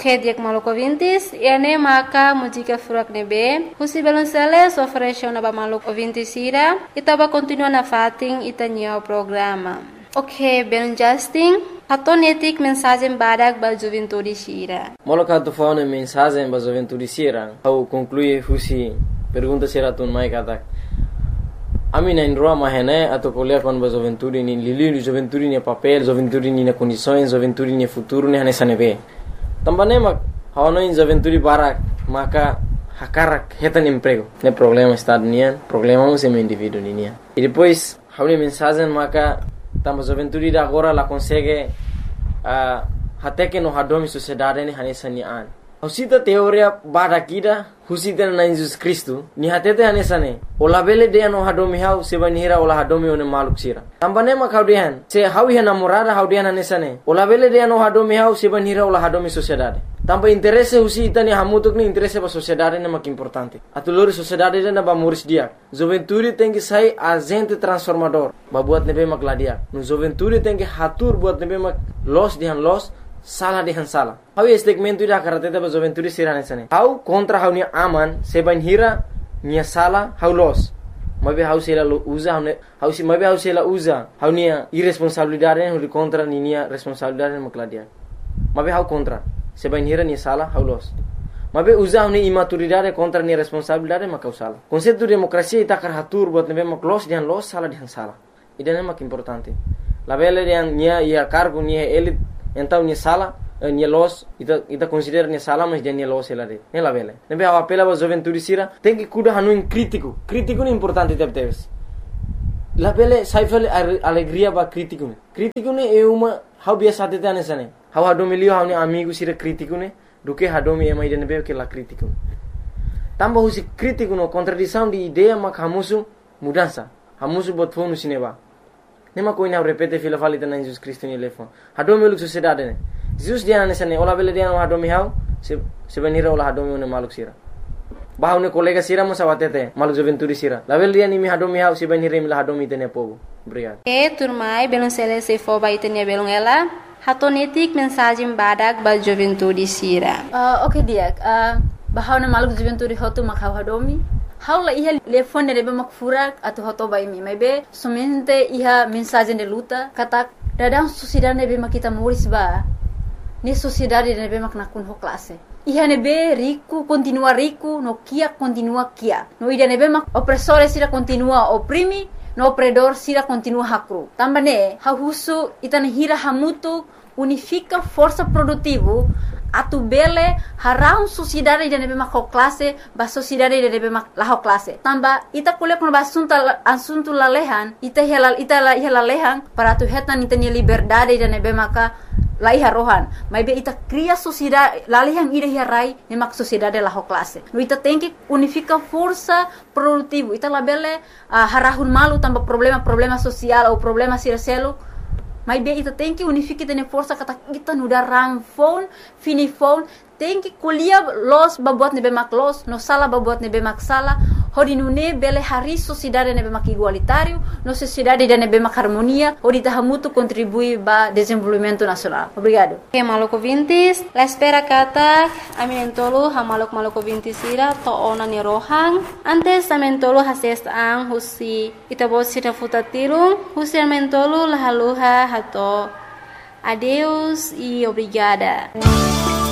Ok, diak maluco ouvintes, ene maka música furak nebe, husi belonceles oferece na ba maluco ouvintes ira, itaba continua na fating itanyo programa. Ok, belon Justin, hatonetik mensagem badak ba juventude sira. Moloka tu faune mensagem ba juventude sira, au conclui husi pergunta sira tun mai katak. Ami na indroa mahene atau kuliah kon ba juventude ni lili juventude ni papel, juventude ni na condições, juventude ni futuro ni hanesa nebe. Tambane mak hawano in juventude barak maka hakarak hetan emprego. Ne problema está nian, problema é meu indivíduo nian. E depois hawni mensagem maka tamba juventude da agora la consegue até que no hadomi sociedade ni hanesa ni an. Husita teoria bada kida husita na Jesus Cristo ni hatete hanesa ne. Ola bele de no hadomi hau sebani hira ola hadomi one maluk sira. Tambane mak hawdihan se hawi namorada hawdihan hanesa ne. Ola bele de no hadomi hau sebani hira ola hadomi sociedade. Tampa interesse husita ni hamutuk ni interesse ba sociedade ne mak importante. Atulori sociedade na ba muris dia. Juventude tem que sair agente transformador. Ba buat nebe mak ladia. No juventude tem que hatur buat nebe mak los dihan los salah dihan salah. Hau segmento ida karateta ba juventude sirane sane. Hau kontra hau ni aman seban hira ni salah hau los. Mabe hau sela usa hau si mabe hau sela usa hau ni irresponsabilidade hau kontra ni responsabilidade mak ladia. Mabe hau kontra seban hira ni salah hau los. Mabe usa hau ni imaturidade kontra ni responsabilidade mak hau salah. Konsepto demokrasia ita karatur buat nebe mak los dihan los salah dihan salah. Ida mak importante. La bele dihan nia ia cargo nia elit então ni sala ni los ita considera ni sala mas dia ni los ela de ela vele nebe a apela ba juventude sira tem que cuidar hanu crítico ni importante teves la vele saifale alegria ba crítico ne é uma how biasa tete anesane how hadomilio how ni amigo sira crítico ne do que hadomi é mais de nebe que la crítico tamba husi crítico no contradição de ideia mak hamusu mudança hamusu bot fonu sineba nema koina repete fila falita na Jesus Cristo ni lefon hadomi luk sociedade ne Jesus dia na sane ola bele dia no hadomi hau se venira ola hadomi ne maluk sira bahau ne kolega sira mo sawatete maluk juventude sira la bele dia ni mi hadomi hau se venira mi la hadomi tene povo obrigado turmai belon sele se fo ba itenia belon ela hatonetik mensagem badak ba juventude sira. Ok dia bahau na maluk juventude hotu makau hadomi haula iha telefone rebe mak furak atau hoto bai mi maybe somente iha mensagem de luta kata dadang sociedade nebe mak kita muris ba ni sociedade nebe mak nakun ho classe iha nebe rico continua rico no kia continua kia no ida nebe mak opressore sira continua oprimi no opredor sira continua hakru tambane hahusu itane hira hamutu unifica força produtivo atu bele harau sociedade de nebe mak classe ba sociedade de nebe mak la classe tamba ita kuliah kono asunto lalehan ita lalehan para tu hetan ita ni liberdade de nebe maka lai harohan mai be ita cria sociedade lalehan ida hirai ne mak sociedade la classe no ita tem que unifica força produtivo ita labele harahun malu tamba problema social ou problema siraselo mas bem, ita tem que unificar tene força kata kita nuda ramfon, finifon, tem que colher los babuat nebe mak los, no sala babuat nebe mak sala, hodi nune bele hari sociedade nebe mak igualitário, no sociedade de nebe mak harmonia, hodi tahamutu contribui ba desenvolvimento nacional. Obrigado. Ok, maluco vintis, la espera kata, aminentolo ha maluco vintis ira to ona ni rohang, antes amentolo hases ang husi itabot sira futatirung, husi amentolo lahaluha hato. Adeus e obrigada.